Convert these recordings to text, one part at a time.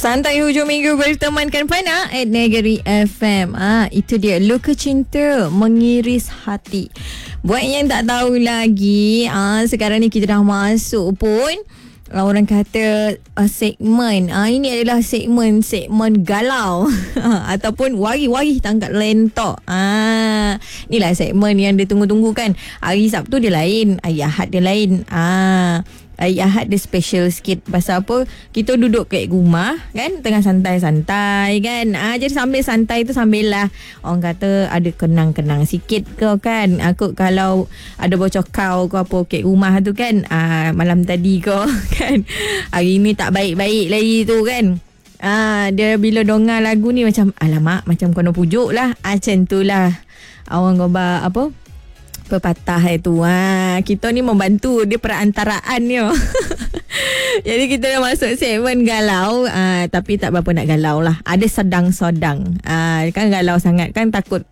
Santai hujung minggu bertemankan Fana at Negeri FM. Itu dia, Luka Cinta Mengiris Hati. Buat yang tak tahu lagi, sekarang ni kita dah masuk pun orang kata segmen. Ini adalah segmen galau ataupun wari-wari tangkap lentok. Inilah segmen yang ditunggu-tunggu kan. Hari Sabtu dia lain, hari Ahad dia lain. Hari Ahad dia special sikit. Pasal apa? Kita duduk kat rumah kan, tengah santai-santai kan. Jadi sambil santai tu sambil lah orang kata ada kenang-kenang sikit ke kan. Aku kalau ada bocor kau ke apa kat rumah tu kan, malam tadi ke kan, hari ni tak baik-baik lagi tu kan. Dia bila dengar lagu ni macam alamak, macam kena pujuk lah. Macam tu lah orang goba apa, pepatah itu. Kita ni membantu dia perantaraan dia. Jadi kita dah masuk segmen galau, tapi tak berapa nak galau lah. Ada sedang-sedang. Kan galau sangat kan, takut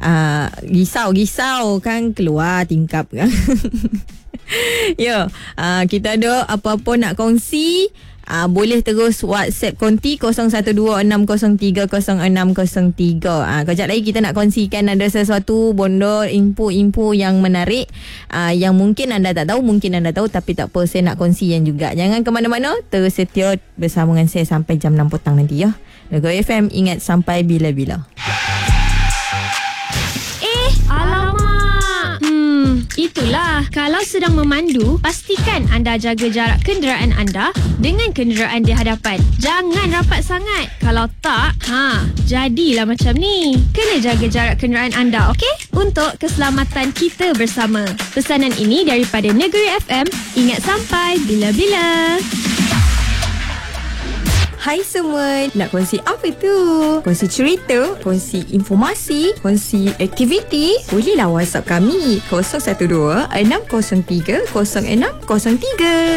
risau kan keluar tingkap kan. Kita ada apa-apa nak kongsi, boleh terus WhatsApp konti 0126030603. Kejap lagi kita nak kongsikan ada sesuatu bondo info yang menarik, yang mungkin anda tak tahu, mungkin anda tahu, tapi tak apa, saya nak kongsikan juga. Jangan ke mana-mana, terus setia bersama dengan saya sampai jam 6 petang nanti ya. Negeri FM, ingat sampai bila-bila. Itulah, kalau sedang memandu, pastikan anda jaga jarak kenderaan anda dengan kenderaan di hadapan. Jangan rapat sangat. Kalau tak, jadilah macam ni. Kena jaga jarak kenderaan anda, okey? Untuk keselamatan kita bersama. Pesanan ini daripada Negeri FM. Ingat sampai bila-bila. Hai semua, nak kongsi apa tu? Kongsi cerita, kongsi informasi, kongsi aktiviti? Bolehlah WhatsApp kami 012 603 0603.